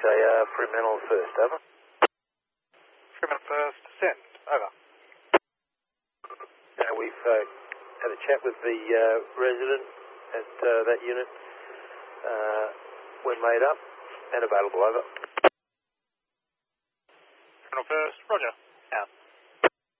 Fremantle first, over. Fremantle first, send, over. We've had a chat with the resident at that unit when made up and available, over. Fremantle first, roger, out.